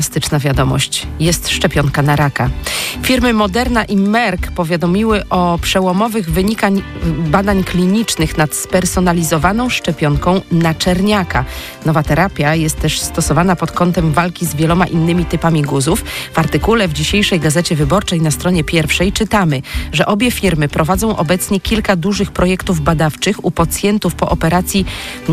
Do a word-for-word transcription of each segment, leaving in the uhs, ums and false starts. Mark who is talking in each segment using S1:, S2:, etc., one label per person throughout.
S1: Fantastyczna wiadomość. Jest szczepionka na raka. Firmy Moderna i Merck powiadomiły o przełomowych wynikach badań klinicznych nad spersonalizowaną szczepionką na czerniaka. Nowa terapia jest też stosowana pod kątem walki z wieloma innymi typami guzów. W artykule w dzisiejszej Gazecie Wyborczej na stronie pierwszej czytamy, że obie firmy prowadzą obecnie kilka dużych projektów badawczych u pacjentów po operacji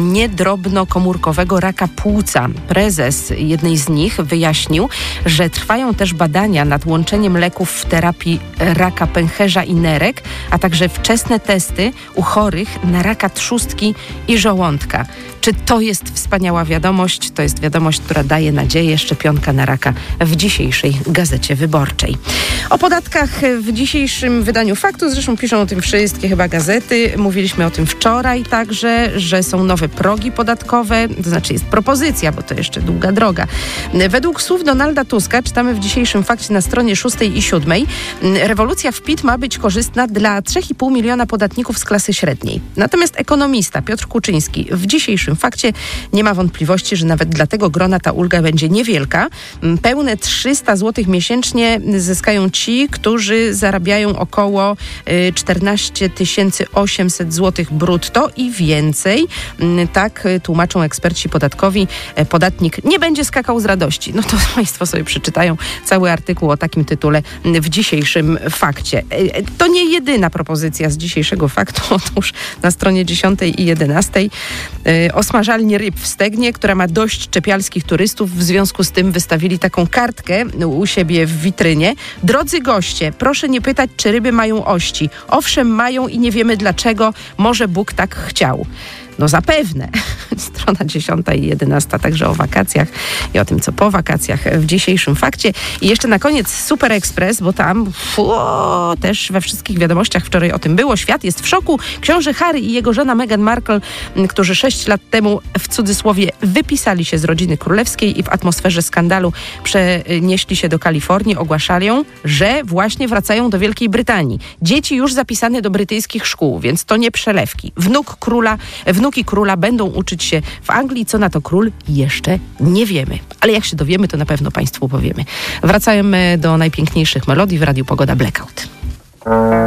S1: niedrobnokomórkowego raka płuca. Prezes jednej z nich wyjaśnił, że trwają też badania nad łączeniem leków w terapii raka pęcherza i nerek, a także wczesne testy u chorych na raka trzustki i żołądka. Czy to jest wspaniała wiadomość? To jest wiadomość, która daje nadzieję. Szczepionka na raka w dzisiejszej Gazecie Wyborczej. O podatkach w dzisiejszym wydaniu Faktu, zresztą piszą o tym wszystkie chyba gazety. Mówiliśmy o tym wczoraj także, że są nowe progi podatkowe, to znaczy jest propozycja, bo to jeszcze długa droga. Według słów Donalda Tuska, czytamy w dzisiejszym Fakcie na stronie szóstej i siódmej, rewolucja w P I T ma być korzystna dla trzy i pół miliona podatników z klasy średniej. Natomiast ekonomista Piotr Kuczyński w dzisiejszym Fakcie nie ma wątpliwości, że nawet dla tego grona ta ulga będzie niewielka. Pełne trzysta złotych miesięcznie zyskają ci, którzy zarabiają około czternaście tysięcy osiemset złotych brutto i więcej. Tak tłumaczą eksperci podatkowi. Podatnik nie będzie skakał z radości. No to Państwo sobie przeczytają cały artykuł o takim tytule w dzisiejszym Fakcie. To nie jedyna propozycja z dzisiejszego Faktu. Otóż na stronie dziesiątej i jedenastej osmażalni ryb w Stegnie, która ma dość czepialskich turystów. W związku z tym wystawili taką kartkę u siebie w witrynie. Drodzy goście, proszę nie pytać, czy ryby mają ości. Owszem, mają i nie wiemy dlaczego. Może Bóg tak chciał. No zapewne. Strona dziesiąta i jedenasta, także o wakacjach i o tym, co po wakacjach w dzisiejszym Fakcie. I jeszcze na koniec Super Express, bo tam fu, też we wszystkich wiadomościach wczoraj o tym było. Świat jest w szoku. Książę Harry i jego żona Meghan Markle, którzy sześć lat temu w cudzysłowie wypisali się z rodziny królewskiej i w atmosferze skandalu przenieśli się do Kalifornii, ogłaszają, że właśnie wracają do Wielkiej Brytanii. Dzieci już zapisane do brytyjskich szkół, więc to nie przelewki. Wnuk króla, wnuki króla będą uczyć się w Anglii. Co na to król? Jeszcze nie wiemy. Ale jak się dowiemy, to na pewno Państwu powiemy. Wracajmy do najpiękniejszych melodii w Radiu Pogoda Blackout.